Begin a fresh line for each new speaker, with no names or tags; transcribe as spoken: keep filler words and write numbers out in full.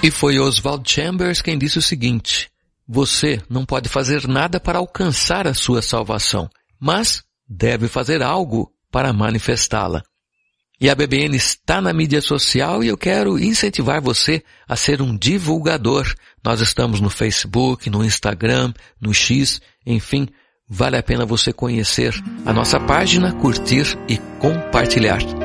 E foi Oswald Chambers quem disse o seguinte: você não pode fazer nada para alcançar a sua salvação, mas deve fazer algo para manifestá-la. E a B B N está na mídia social e eu quero incentivar você a ser um divulgador. Nós estamos no Facebook, no Instagram, no X, enfim, vale a pena você conhecer a nossa página, curtir e compartilhar.